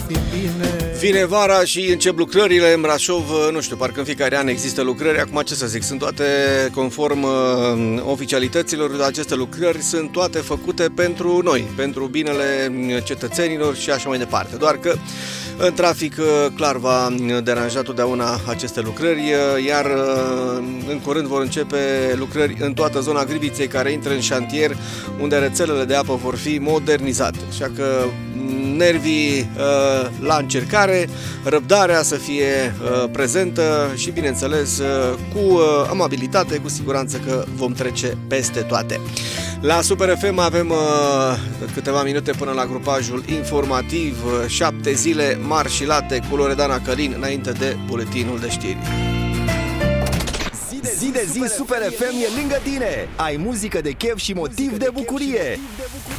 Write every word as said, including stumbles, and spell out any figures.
fi bine. Vine vara și încep lucrările în Brașov, nu știu, parcă în fiecare an există lucrări. Acum ce să zic, sunt toate conform uh, oficialităților, aceste lucrări sunt toate făcute pentru noi, pentru binele cetățenilor și așa mai departe. Doar că în trafic clar va deranja totdeauna aceste lucrări, iar în curând vor începe lucrări în toată zona Griviței, care intră în șantier, unde rețelele de apă vor fi modernizate. Așa că nervii uh, la încercare, răbdarea să fie uh, prezentă și, bineînțeles, uh, cu uh, amabilitate, cu siguranță că vom trece peste toate. La Super F M avem uh, câteva minute până la grupajul informativ, uh, șapte zile mari și late cu Loredana Călin înainte de buletinul de știri. Zi de zi, zi, de zi Super F M e lângă tine. Ai muzică de chef și motiv de bucurie.